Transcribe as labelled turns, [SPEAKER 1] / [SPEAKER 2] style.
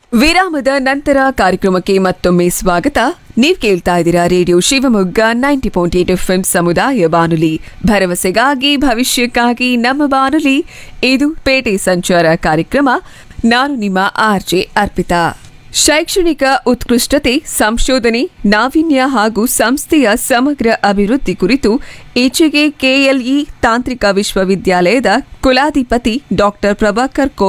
[SPEAKER 1] ವಿರಾಮದ ನಂತರ ಕಾರ್ಯಕ್ರಮಕ್ಕೆ ಮತ್ತೊಮ್ಮೆ ಸ್ವಾಗತ. ನೀವ್ ಕೇಳ್ತಾ ಇದ್ದೀರಾ ರೇಡಿಯೋ ಶಿವಮೊಗ್ಗ 90.8 FM ಸಮುದಾಯ ಬಾನುಲಿ, ಭರವಸೆಗಾಗಿ ಭವಿಷ್ಯಕ್ಕಾಗಿ ನಮ್ಮ ಬಾನುಲಿ. ಇದು ಪೇಟೆ ಸಂಚಾರ ಕಾರ್ಯಕ್ರಮ. ನಾನು ನಿಮ್ಮ ಆರ್ಜೆ ಅರ್ಪಿತಾ. ಶೈಕ್ಷಣಿಕ ಉತ್ಕೃಷ್ಟತೆ, ಸಂಶೋಧನೆ, ನಾವೀನ್ಯ ಹಾಗೂ ಸಂಸ್ಥೆಯ ಸಮಗ್ರ ಅಭಿವೃದ್ಧಿ ಕುರಿತು ಈಚೆಗೆ ಕೆಎಲ್ಇ ತಾಂತ್ರಿಕ ವಿಶ್ವವಿದ್ಯಾಲಯದ ಕುಲಾಧಿಪತಿ ಡಾ ಪ್ರಭಾಕರ್